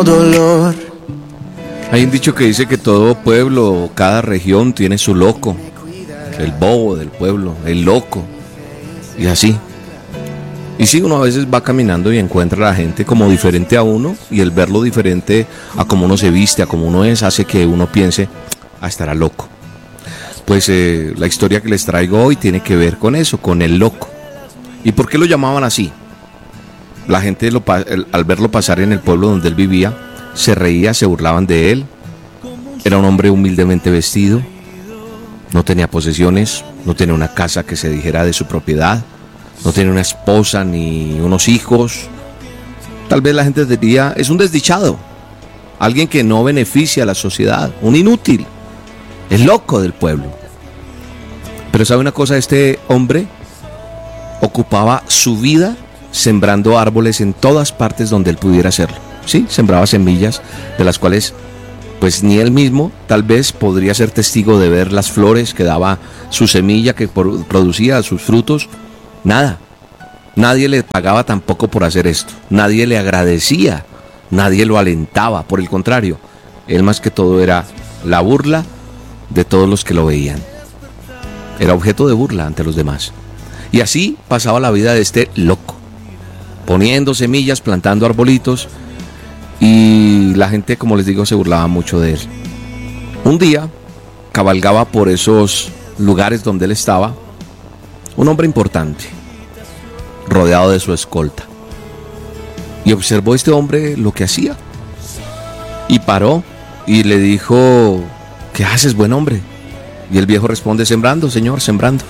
mismo dolor. Hay un dicho que dice que todo pueblo, cada región tiene su loco. El bobo del pueblo, el loco. Y así. Y sí, uno a veces va caminando y encuentra a la gente como diferente a uno, y el verlo diferente a cómo uno se viste, a cómo uno es, hace que uno piense, estará loco. Pues la historia que les traigo hoy tiene que ver con eso, con el loco. ¿Y por qué lo llamaban así? La gente al verlo pasar en el pueblo donde él vivía, se reía, se burlaban de él. Era un hombre humildemente vestido, no tenía posesiones, no tenía una casa que se dijera de su propiedad, no tenía una esposa ni unos hijos. Tal vez la gente diría, es un desdichado, alguien que no beneficia a la sociedad, un inútil, el loco del pueblo. Pero ¿sabe una cosa? Este hombre ocupaba su vida sembrando árboles en todas partes donde él pudiera hacerlo. Sí, sembraba semillas de las cuales pues ni él mismo tal vez podría ser testigo de ver las flores que daba su semilla, que producía sus frutos. Nada. Nadie le pagaba tampoco por hacer esto. Nadie le agradecía. Nadie lo alentaba. Por el contrario, él más que todo era la burla de todos los que lo veían. Era objeto de burla ante los demás. Y así pasaba la vida de este loco, poniendo semillas, plantando arbolitos, y la gente, como les digo, se burlaba mucho de él. Un día cabalgaba por esos lugares donde él estaba un hombre importante, rodeado de su escolta, y observó este hombre lo que hacía, y paró y le dijo, ¿qué haces, buen hombre? Y el viejo responde, sembrando, señor, sembrando.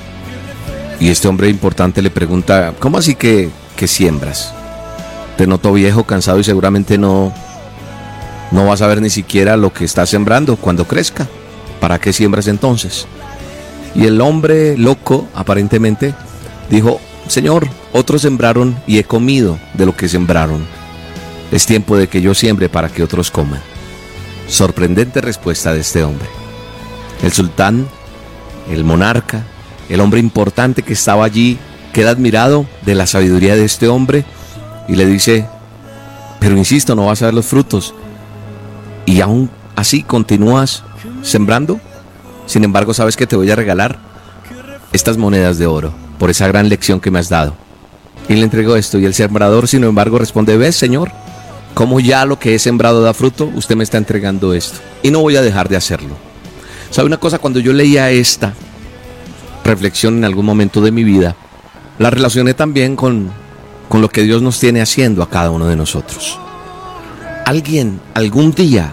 Y este hombre importante le pregunta, ¿cómo así que siembras? Te noto viejo, cansado, y seguramente no vas a ver ni siquiera lo que estás sembrando cuando crezca. ¿Para qué siembras entonces? Y el hombre loco, aparentemente, dijo, Señor, otros sembraron y he comido de lo que sembraron. Es tiempo de que yo siembre para que otros coman. Sorprendente respuesta de este hombre. El sultán, el monarca, el hombre importante que estaba allí, queda admirado de la sabiduría de este hombre y le dice, pero insisto, no vas a ver los frutos y aún así continúas sembrando. Sin embargo, ¿sabes que te voy a regalar? Estas monedas de oro por esa gran lección que me has dado. Y le entregó esto, y el sembrador, sin embargo, responde, ¿ves, señor? Como ya lo que he sembrado da fruto, usted me está entregando esto y no voy a dejar de hacerlo. ¿Sabe una cosa? Cuando yo leía esta reflexión en algún momento de mi vida, la relacioné también con lo que Dios nos tiene haciendo a cada uno de nosotros. Alguien algún día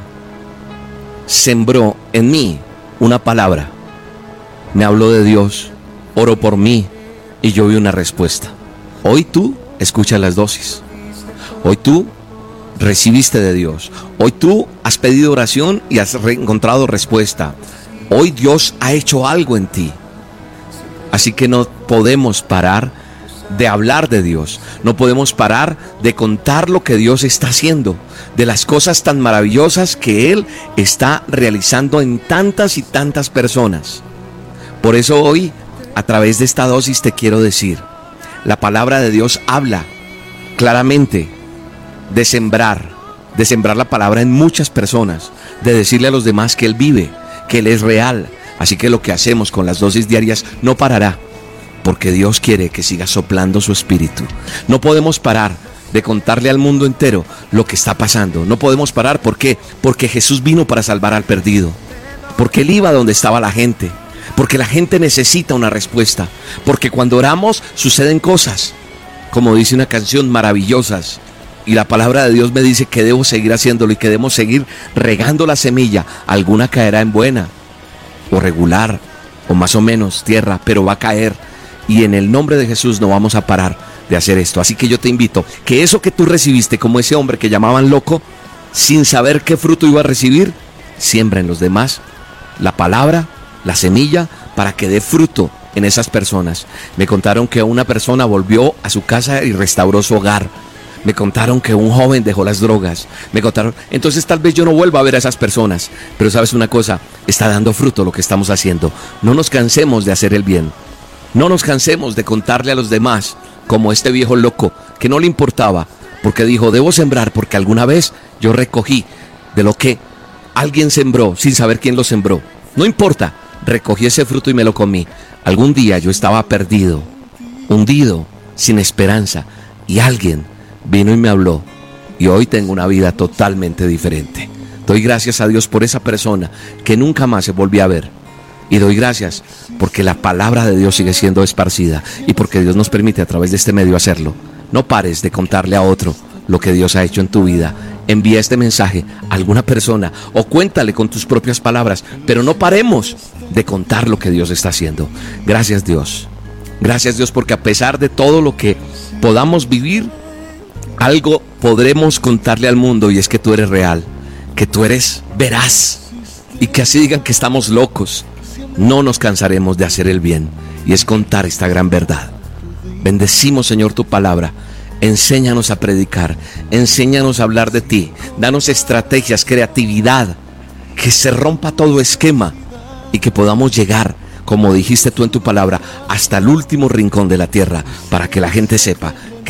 sembró en mí una palabra, me habló de Dios, oró por mí y yo vi una respuesta. Hoy tú escuchas las dosis. Hoy tú recibiste de Dios. Hoy tú has pedido oración y has encontrado respuesta. Hoy Dios ha hecho algo en ti. Así que no podemos parar de hablar de Dios. No podemos parar de contar lo que Dios está haciendo, de las cosas tan maravillosas que Él está realizando en tantas y tantas personas. Por eso hoy, a través de esta dosis, te quiero decir, la palabra de Dios habla claramente de sembrar la palabra en muchas personas, de decirle a los demás que Él vive, que Él es real. Así que lo que hacemos con las dosis diarias no parará, porque Dios quiere que siga soplando su espíritu. No podemos parar de contarle al mundo entero lo que está pasando. No podemos parar, ¿por qué? Porque Jesús vino para salvar al perdido, porque Él iba donde estaba la gente, porque la gente necesita una respuesta, porque cuando oramos suceden cosas, como dice una canción, maravillosas. Y la palabra de Dios me dice que debo seguir haciéndolo y que debemos seguir regando la semilla. Alguna caerá en buena o regular o más o menos tierra, pero va a caer, y en el nombre de Jesús no vamos a parar de hacer esto. Así que yo te invito que eso que tú recibiste como ese hombre que llamaban loco, sin saber qué fruto iba a recibir, siembra en los demás la palabra, la semilla, para que dé fruto en esas personas. Me contaron que una persona volvió a su casa y restauró su hogar. Me contaron que un joven dejó las drogas. Me contaron, entonces tal vez yo no vuelva a ver a esas personas, pero sabes una cosa, está dando fruto lo que estamos haciendo. No nos cansemos de hacer el bien. No nos cansemos de contarle a los demás, como este viejo loco, que no le importaba, porque dijo, debo sembrar porque alguna vez yo recogí de lo que alguien sembró sin saber quién lo sembró. No importa, recogí ese fruto y me lo comí. Algún día yo estaba perdido, hundido, sin esperanza, y alguien vino y me habló, y hoy tengo una vida totalmente diferente. Doy gracias a Dios por esa persona que nunca más se volvió a ver. Y doy gracias porque la palabra de Dios sigue siendo esparcida y porque Dios nos permite a través de este medio hacerlo. No pares de contarle a otro lo que Dios ha hecho en tu vida. Envía este mensaje a alguna persona o cuéntale con tus propias palabras, pero no paremos de contar lo que Dios está haciendo. Gracias Dios. Gracias Dios, porque a pesar de todo lo que podamos vivir, algo podremos contarle al mundo, y es que tú eres real, que tú eres veraz, y que así digan que estamos locos, no nos cansaremos de hacer el bien, y es contar esta gran verdad. Bendecimos, Señor, tu palabra. Enséñanos a predicar, enséñanos a hablar de ti, danos estrategias, creatividad, que se rompa todo esquema y que podamos llegar, como dijiste tú en tu palabra, hasta el último rincón de la tierra, para que la gente sepa que